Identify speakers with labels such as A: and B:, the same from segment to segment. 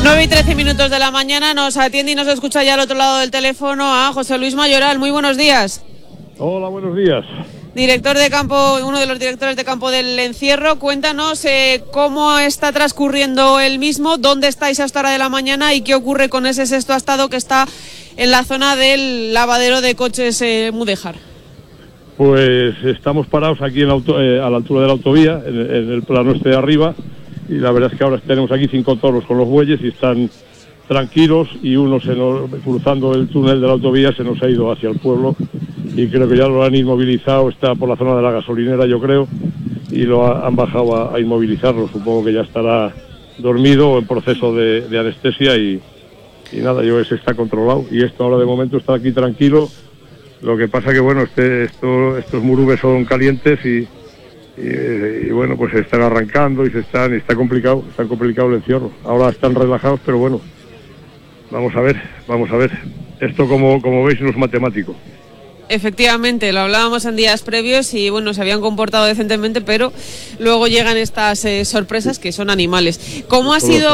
A: 9:13 de la mañana, nos atiende y nos escucha ya al otro lado del teléfono a José Luis Mayoral. Muy buenos días.
B: Hola, buenos días.
A: Director de campo, uno de los directores de campo del encierro. Cuéntanos cómo está transcurriendo el mismo, dónde estáis a esta hora de la mañana y qué ocurre con ese sexto estado que está en la zona del lavadero de coches Mudéjar.
B: Pues estamos parados aquí a la altura de la autovía, en el plano este de arriba, y la verdad es que ahora tenemos aquí 5 toros con los bueyes y están tranquilos, y uno cruzando el túnel de la autovía se nos ha ido hacia el pueblo y creo que ya lo han inmovilizado, está por la zona de la gasolinera yo creo, y han bajado a inmovilizarlo. Supongo que ya estará dormido o en proceso de anestesia y nada, yo se está controlado y esto ahora de momento está aquí tranquilo. Lo que pasa que bueno, estos murubes son calientes y bueno, pues se están arrancando y está complicado el encierro. Ahora están relajados, pero bueno, vamos a ver. Esto como veis no es matemático.
A: Efectivamente, lo hablábamos en días previos y bueno, se habían comportado decentemente, pero luego llegan estas sorpresas que son animales. ¿Cómo ha sido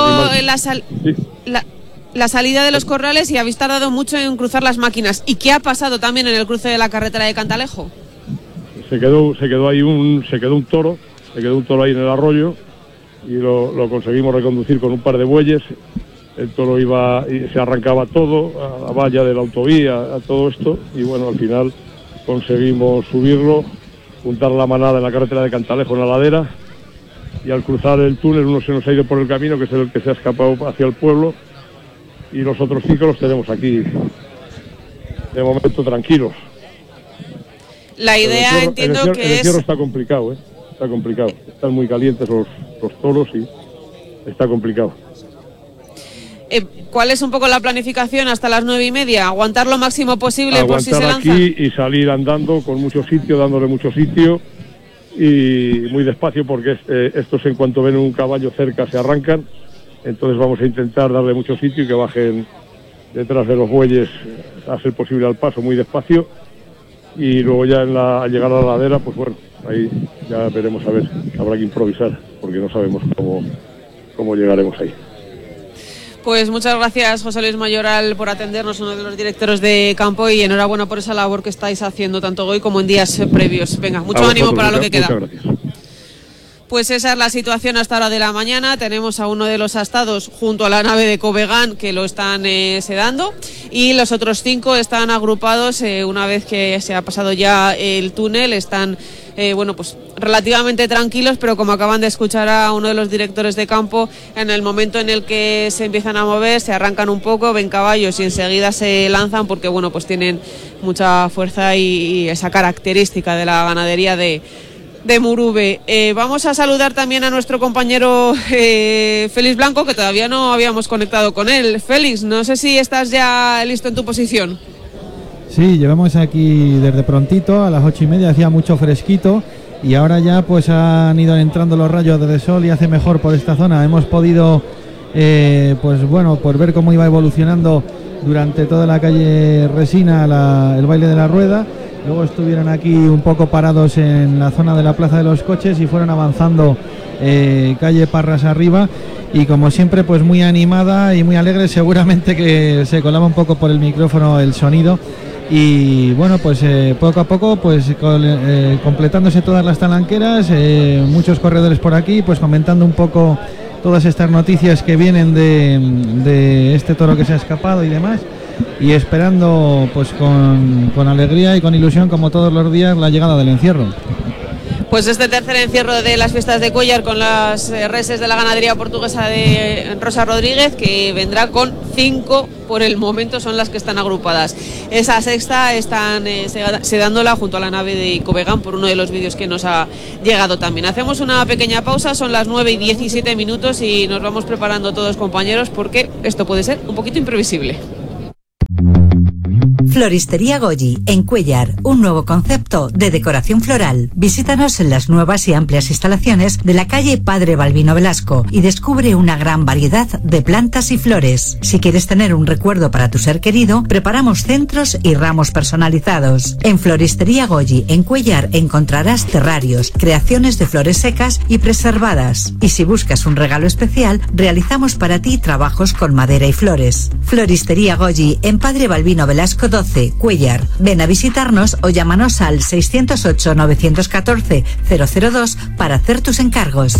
A: la salida de los corrales y habéis tardado mucho en cruzar las máquinas? ¿Y qué ha pasado también en el cruce de la carretera de Cantalejo? Se quedó un toro ahí en el arroyo y lo conseguimos reconducir con un par de bueyes. El toro iba y se arrancaba todo, a la valla de la autovía, a todo esto, y bueno, al final conseguimos subirlo, juntar la manada en la carretera de Cantalejo, en la ladera, y al cruzar el túnel uno se nos ha ido por el camino, que es el que se ha escapado hacia el pueblo, y los otros 5 los tenemos aquí, de momento tranquilos. La idea, entiendo que es...
B: El encierro está complicado, está complicado, están muy calientes los toros y está complicado.
A: ¿Cuál es un poco la planificación hasta las 9:30? ¿Aguantar lo máximo posible por si se lanzan?
B: Aguantar aquí y salir andando con mucho sitio, dándole mucho sitio y muy despacio porque estos en cuanto ven un caballo cerca se arrancan. Entonces vamos a intentar darle mucho sitio y que bajen detrás de los bueyes a ser posible al paso muy despacio. Y luego ya al llegar a la ladera, pues bueno, ahí ya veremos a ver, habrá que improvisar porque no sabemos cómo llegaremos ahí.
A: Pues muchas gracias, José Luis Mayoral, por atendernos, uno de los directores de campo, y enhorabuena por esa labor que estáis haciendo tanto hoy como en días previos. Venga, mucho ánimo para lo que queda.
B: Muchas gracias.
A: Pues esa es la situación hasta hora de la mañana. Tenemos a uno de los astados junto a la nave de Covegán que lo están sedando, y los otros 5 están agrupados una vez que se ha pasado ya el túnel. Están pues relativamente tranquilos, pero como acaban de escuchar a uno de los directores de campo, en el momento en el que se empiezan a mover, se arrancan un poco, ven caballos y enseguida se lanzan porque bueno, pues tienen mucha fuerza y esa característica de la ganadería de Murube. Vamos a saludar también a nuestro compañero Félix Blanco, que todavía no habíamos conectado con él. Félix, no sé si estás ya listo en tu posición.
C: Sí, llevamos aquí desde prontito, a las 8:30, hacía mucho fresquito y ahora ya pues han ido entrando los rayos de sol y hace mejor por esta zona. Hemos podido pues ver cómo iba evolucionando durante toda la calle Resina el baile de la rueda. Luego estuvieron aquí un poco parados en la zona de la Plaza de los Coches y fueron avanzando calle Parras arriba, y como siempre pues muy animada y muy alegre. Seguramente que se colaba un poco por el micrófono el sonido, y bueno, pues poco a poco pues completándose todas las talanqueras, muchos corredores por aquí pues comentando un poco todas estas noticias que vienen de este toro que se ha escapado y demás, y esperando pues con alegría y con ilusión, como todos los días, la llegada del encierro.
A: Pues este tercer encierro de las fiestas de Cuéllar con las reses de la ganadería portuguesa de Rosa Rodríguez, que vendrá con 5 por el momento, son las que están agrupadas. Esa sexta están sedándola junto a la nave de Covegán, por uno de los vídeos que nos ha llegado también. Hacemos una pequeña pausa, son las 9:17 y nos vamos preparando todos, compañeros, porque esto puede ser un poquito imprevisible.
D: Floristería Goyi, en Cuéllar, un nuevo concepto de decoración floral. Visítanos en las nuevas y amplias instalaciones de la calle Padre Balbino Velasco y descubre una gran variedad de plantas y flores. Si quieres tener un recuerdo para tu ser querido, preparamos centros y ramos personalizados. En Floristería Goyi, en Cuéllar, encontrarás terrarios, creaciones de flores secas y preservadas. Y si buscas un regalo especial, realizamos para ti trabajos con madera y flores. Floristería Goyi, en Padre Balbino Velasco 12, Cuéllar. Ven a visitarnos o llámanos al 608-914-002 para hacer tus encargos.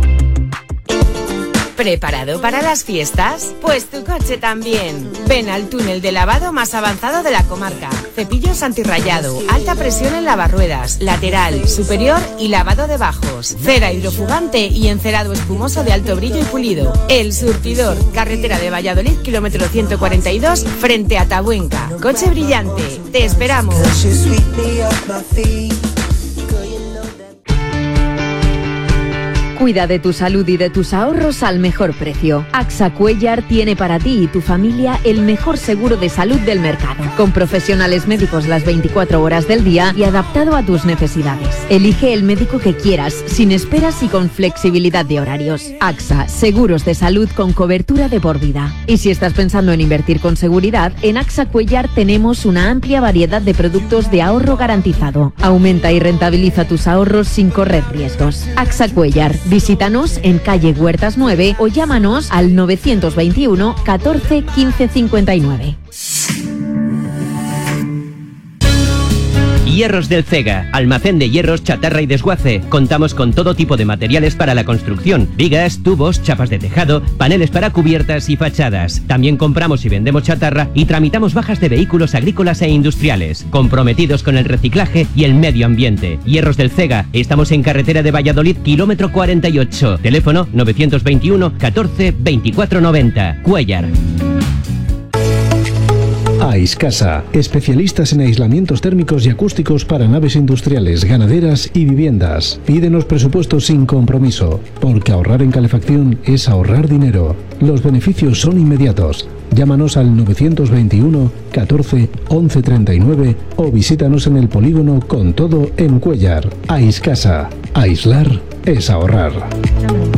E: ¿Preparado para las fiestas? Pues tu coche también. Ven al túnel de lavado más avanzado de la comarca. Cepillos antirrayado, alta presión en lavarruedas, lateral, superior y lavado de bajos. Cera hidrofugante y encerado espumoso de alto brillo y pulido. El Surtidor, carretera de Valladolid, kilómetro 142, frente a Tabuenca. Coche brillante. Te esperamos.
F: Cuida de tu salud y de tus ahorros al mejor precio. AXA Cuéllar tiene para ti y tu familia el mejor seguro de salud del mercado, con profesionales médicos las 24 horas del día y adaptado a tus necesidades. Elige el médico que quieras, sin esperas y con flexibilidad de horarios. AXA, seguros de salud con cobertura de por vida. Y si estás pensando en invertir con seguridad, en AXA Cuéllar tenemos una amplia variedad de productos de ahorro garantizado. Aumenta y rentabiliza tus ahorros sin correr riesgos. AXA Cuéllar. Visítanos en calle Huertas 9 o llámanos al 921 14 15 59.
G: Hierros del Cega, almacén de hierros, chatarra y desguace. Contamos con todo tipo de materiales para la construcción: vigas, tubos, chapas de tejado, paneles para cubiertas y fachadas. También compramos y vendemos chatarra y tramitamos bajas de vehículos agrícolas e industriales, comprometidos con el reciclaje y el medio ambiente. Hierros del Cega, estamos en carretera de Valladolid, kilómetro 48. Teléfono 921 14 24 90. Cuéllar.
H: Aiscasa, especialistas en aislamientos térmicos y acústicos para naves industriales, ganaderas y viviendas. Pídenos presupuestos sin compromiso, porque ahorrar en calefacción es ahorrar dinero. Los beneficios son inmediatos. Llámanos al 921 14 11 39 o visítanos en el polígono Con Todo en Cuéllar. Aiscasa, aislar es ahorrar.